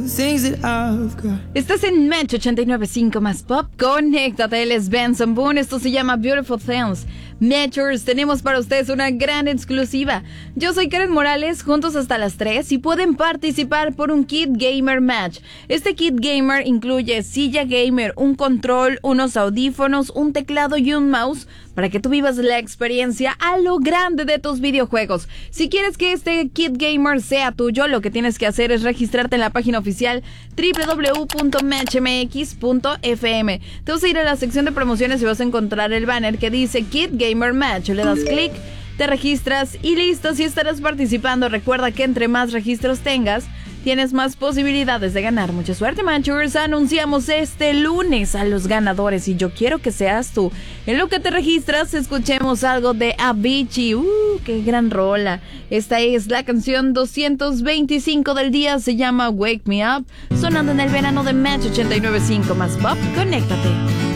Estás en Match 89.5 más Pop. Conéctate, él es Benson Boone. Esto se llama Beautiful Things. Matchers, tenemos para ustedes una gran exclusiva. Yo soy Karen Morales, juntos hasta las 3 y pueden participar por un kit gamer match. Este kit gamer incluye silla gamer, un control, unos audífonos, un teclado y un mouse para que tú vivas la experiencia a lo grande de tus videojuegos. Si quieres que este kit gamer sea tuyo, lo que tienes que hacer es registrarte en la página oficial www.matchmx.fm. Te vas a ir a la sección de promociones y vas a encontrar el banner que dice Kit Gamer Match. Le das clic, te registras y listo, si estarás participando. Recuerda que entre más registros tengas, tienes más posibilidades de ganar. Mucha suerte, Matchers. Anunciamos este lunes a los ganadores y yo quiero que seas tú. En lo que te registras, escuchemos algo de Avicii. ¡Qué gran rola! Esta es la canción 225 del día. Se llama Wake Me Up. Sonando en el verano de Match 89.5 más Pop. Conéctate.